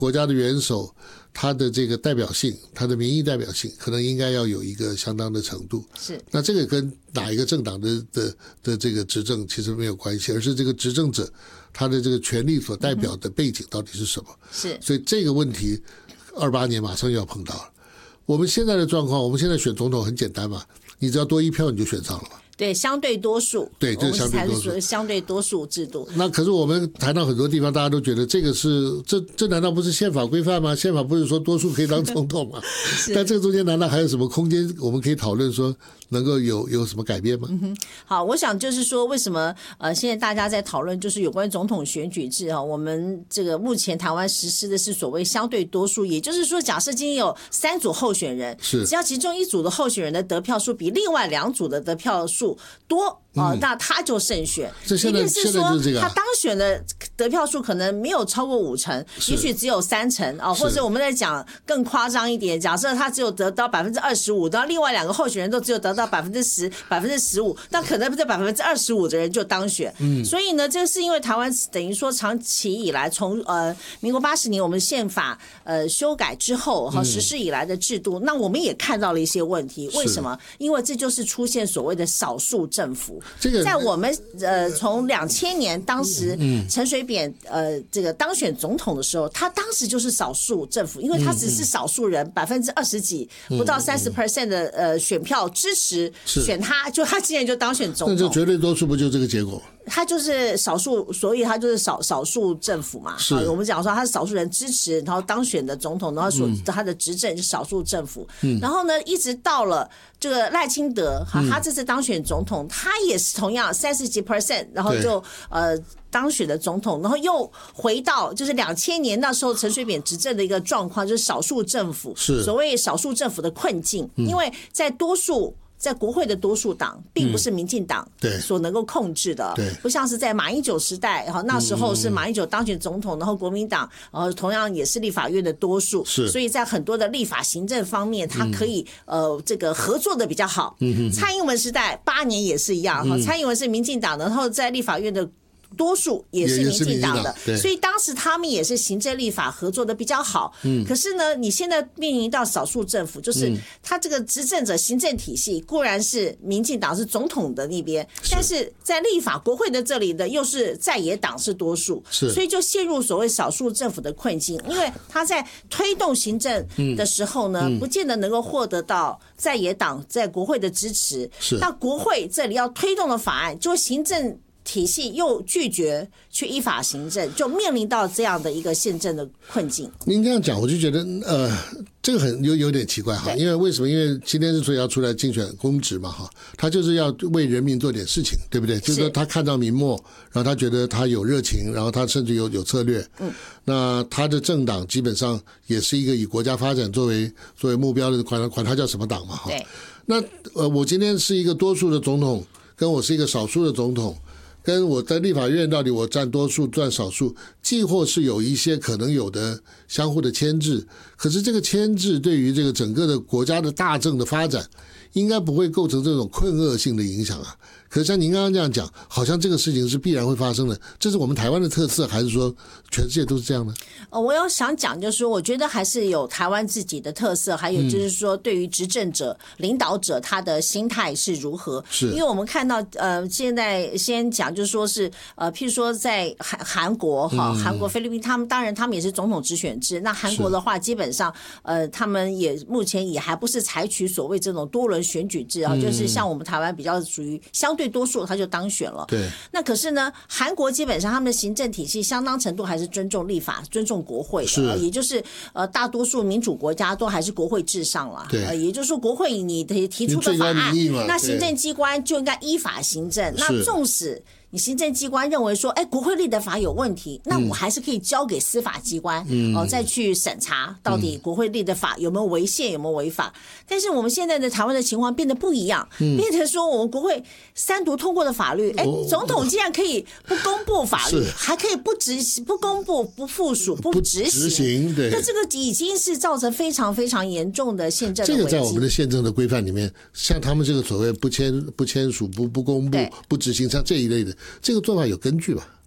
国家的元首他的这个代表性，他的民意代表性，可能应该要有一个相当的程度。 是， 那这个跟哪一个政党的这个执政其实没有关系，而是这个执政者他的这个权力所代表的背景到底是什么。 是， 所以这个问题28年马上就要碰到了。我们现在的状况，我们现在选总统很简单嘛，你只要多1票你就选上了嘛。 对，相对多数， 对，这是相对多数， 相对多数制度。 那可是我们谈到很多地方，大家都觉得这个是这难道不是宪法规范吗？宪法不是说多数可以当总统吗？但这个中间难道还有什么空间我们可以讨论说能够有什么改变吗？ 好，我想就是说，为什么现在大家在讨论就是有关总统选举制啊？我们这个目前台湾实施的是所谓相对多数，也就是说，假设今天有3组候选人， 是只要其中1组的候选人的得票数比另外2组的得票数多。那他就胜选。 现在就是这个， 他当选的得票数可能没有超过5成，也许只有3成啊，或者我们在讲更夸张一点，假设他只有得到25%，然后另外2个候选人都只有得到10%、15%，那可能这25%的人就当选。所以呢，这是因为台湾等于说长期以来从民国80年我们宪法修改之后实施以来的制度，那我们也看到了一些问题。为什么？因为这就是出现所谓的少数政府。在我们从2000年当时陈水扁这个当选总统的时候，他当时就是少数政府，因为他只是少数人20%几不到30% 的选票支持选他，就他竟然就当选总统， 那就绝对多数不就这个结果？ 他就是少数，所以他就是少数政府嘛。 是我们讲说他是少数人支持，然后当选的总统，然后他的执政是少数政府。然后呢，一直到了这个赖清德，他这次当选总统，他也是同样30几%，然后就当选的总统，然后又回到就是2000年那时候陈水扁执政的一个状况，就是少数政府，所谓少数政府的困境，因为在国会的多数党并不是民进党所能够控制的，不像是在马英九时代，那时候是马英九当选总统，然后国民党同样也是立法院的多数，所以在很多的立法行政方面，它可以这个合作的比较好。蔡英文时代8年也是一样，蔡英文是民进党的，然后在立法院的多数也是民进党的，所以当时他们也是行政立法合作的比较好。可是呢，你现在面临到少数政府，就是他这个执政者行政体系固然是民进党是总统的那边，但是在立法国会的这里的又是在野党是多数，所以就陷入所谓少数政府的困境。因为他在推动行政的时候呢，不见得能够获得到在野党在国会的支持。那国会这里要推动的法案，就行政体系又拒绝去依法行政，就面临到这样的一个宪政的困境。 您这样讲，我就觉得这个有点奇怪哈，因为为什么？因为今天之所以要出来竞选公职嘛哈，他就是要为人民做点事情，对不对？就是说他看到民末，然后他觉得他有热情，然后他甚至有策略。那他的政党基本上也是一个以国家发展作为目标的，管他叫什么党嘛哈。那我今天是一个多数的总统，跟我是一个少数的总统。跟我在立法院到底我占多数占少数，既或是有一些可能有的相互的牵制，可是这个牵制对于这个整个的国家的大政的发展，应该不会构成这种困厄性的影响啊。可是像您刚刚这样讲，好像这个事情是必然会发生的，这是我们台湾的特色，还是说全世界都是这样呢？ 我有想讲，就是说，我觉得还是有台湾自己的特色，还有就是说，对于执政者、领导者他的心态是如何？因为我们看到，现在先讲，就是说是譬如说在韩国哈，韩国、菲律宾，他们也是总统直选制。那韩国的话，基本上他们也目前也还不是采取所谓这种多轮选举制啊，就是像我们台湾比较属于相对多数，他就当选了。那可是呢，韩国基本上他们的行政体系相当程度还是尊重立法、尊重国会的，也就是大多数民主国家都还是国会至上了。也就是说，国会你提出的法案，那行政机关就应该依法行政。那纵使你行政机关认为说，国会立的法有问题，那我还是可以交给司法机关再去审查到底国会立的法有没有违宪，有没有违法。但是我们现在的台湾的情况变得不一样，变成说我们国会3读通过的法律，总统竟然可以不公布法律，还可以不公布、不附属、不执行。那这个已经是造成非常非常严重的宪政的危机。 这个在我们的宪政的规范里面，像他们这个所谓不签署、不公布、不执行，像这一类的。这个做法有根据吧？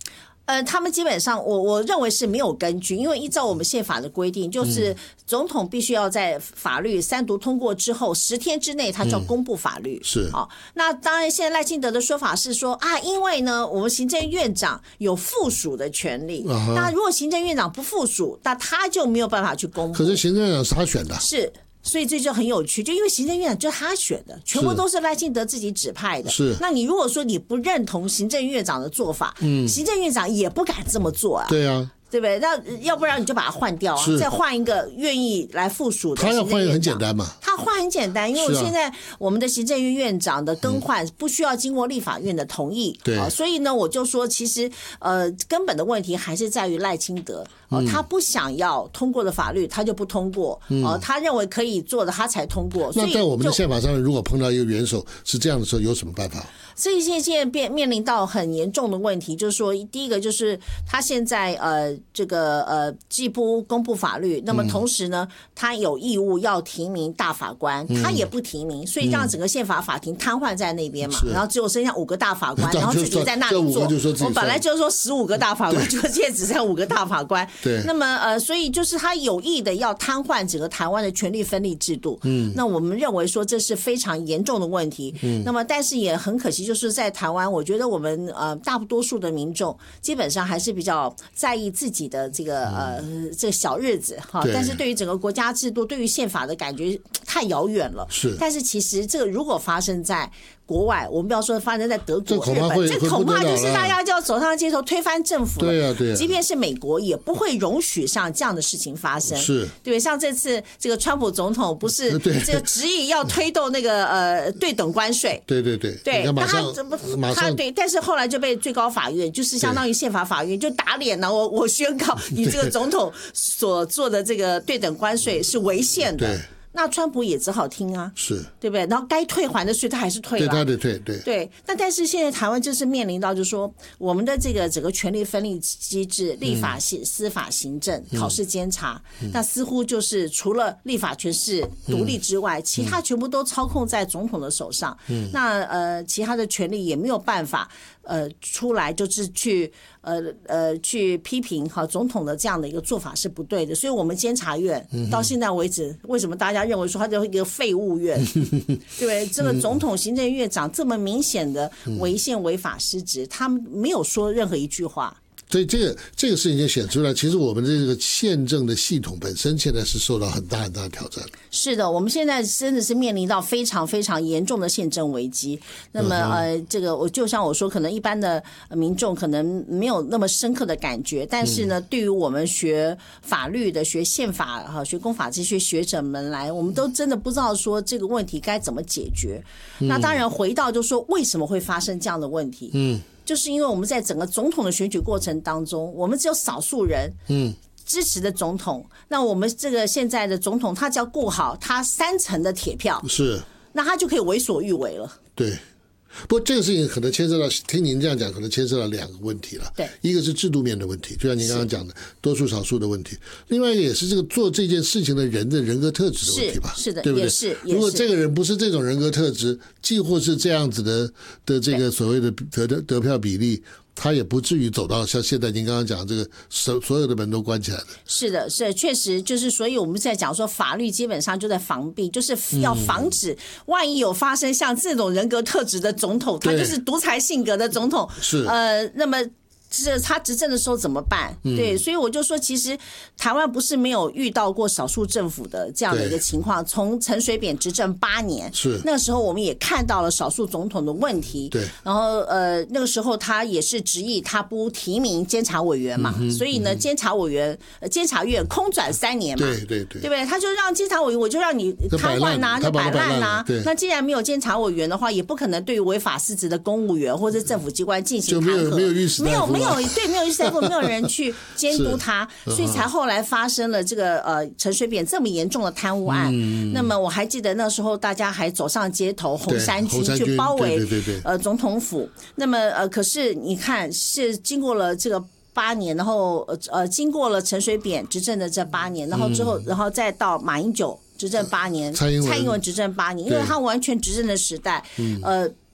他们基本上我认为是没有根据，因为依照我们宪法的规定，就是总统必须要在法律三读通过之后10天之内，他就要公布法律。 是好，那当然，现在赖清德的说法是说啊，因为呢，我们行政院长有附属的权利，那如果行政院长不附属，那他就没有办法去公布。 可是行政院长是他选的， 是。所以这就很有趣，就因为行政院长就是他选的，全部都是赖清德自己指派的。 是， 那你如果说你不认同行政院长的做法，行政院长也不敢这么做啊。 对啊。 对不对？那要不然你就把它换掉啊，再换一个愿意来附属的。 他要换一个很简单嘛？ 他换很简单，因为现在我们的行政院院长的更换不需要经过立法院的同意。 对， 所以呢，我就说，其实根本的问题还是在于赖清德。他不想要通过的法律，他就不通过。他认为可以做的，他才通过。 那在我们的宪法上，如果碰到一个元首是这样的时候，有什么办法？ 所以现在面临到很严重的问题，就是说，第一个就是他现在这个既不公布法律，那么同时呢，他有义务要提名大法官，他也不提名，所以让整个宪法法庭瘫痪在那边嘛，然后只有剩下5个大法官，然后自己在那里做。我本来就是说15个大法官，就现在只剩5个大法官。 对。 那么所以就是他有意的要瘫痪整个台湾的权力分立制度。那我们认为说这是非常严重的问题。那么但是也很可惜，就是在台湾，我觉得我们大多数的民众基本上还是比较在意自己的这个小日子哈，但是对于整个国家制度、对于宪法的感觉太遥远了。 是， 但是其实这个如果发生在国外，我们不要说发生在德国、日本， 这恐怕就是大家就要走上街头推翻政府了。 对啊，对啊。 即便是美国也不会容许像这样的事情发生。 是， 对，像这次这个川普总统不是这个执意要推动那个对等关税。 对对对。 对， 马上对，但是后来就被最高法院，就是相当于宪法法院就打脸了。我宣告你这个总统所做的这个对等关税是违宪的。 对。 那川普也只好听啊， 是对不对？然后该退还的税他还是退了， 对，他得退， 对。但是现在台湾就是面临到，就是说我们的这个整个权力分立机制，立法、司法、行政、考试、监察，那似乎就是除了立法权是独立之外，其他全部都操控在总统的手上。那其他的权力也没有办法出来，就是去批评总统的这样的一个做法是不对的。所以我们监察院到现在为止，为什么大家认为说它就是一个废物院？对不对？这个总统、行政院长这么明显的违宪、违法失职，他们没有说任何一句话。 所以这个事情就显出来，其实我们的这个宪政的系统本身现在是受到很大很大的挑战。 是的，我们现在真的是面临到非常非常严重的宪政危机。那么这个就像我说，可能一般的民众可能没有那么深刻的感觉，但是呢，对于我们学法律的、学宪法、学公法这些学者们来，我们都真的不知道说这个问题该怎么解决。那当然回到就说为什么会发生这样的问题？就是因为我们在整个总统的选举过程当中，我们只有少数人支持的总统，那我们这个现在的总统他只要顾好他3成的铁票， 是， 那他就可以为所欲为了。 对。不过这个事情可能牵涉到，听您这样讲，可能牵涉到2个问题了。 对， 一个是制度面的问题，就像您刚刚讲的多数少数的问题；另外一个也是这个做这件事情的人的人格特质的问题吧？ 是的， 对不对？ 也是。 如果这个人不是这种人格特质，几乎是这样子的这个所谓的得票比例，他也不至于走到像现在您刚刚讲这个所有的门都关起来的。 是的，是确实就是，所以我们在讲说法律基本上就在防弊，就是要防止万一有发生像这种人格特质的总统，他就是独裁性格的总统， 是那么是他执政的时候怎么办？对，所以我就说，其实台湾不是没有遇到过少数政府的这样的一个情况。从陈水扁执政8年， 是那个时候我们也看到了少数总统的问题。 对， 然后那个时候他也是执意他不提名监察委员嘛，所以呢，监察院空转3年嘛， 对不对？他就让监察委员，我就让你瘫痪啊，就摆烂啊。那既然没有监察委员的话，也不可能对于违法失职的公务员或者政府机关进行弹劾， 没有御史大夫， 没有御史大夫，没有人去监督他，所以才后来发生了这个陈水扁这么严重的贪污案。那么我还记得那时候大家还走上街头，红衫军去包围总统府。那么可是你看，是经过了这个8年，然后经过了陈水扁执政的这8年，然后之后，然后再到马英九执政8年，蔡英文执政8年，因为他完全执政的时代，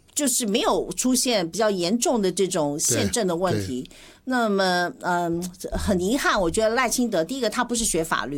就是没有出现比较严重的这种宪政的问题。那么很遗憾，我觉得赖清德第一个他不是学法律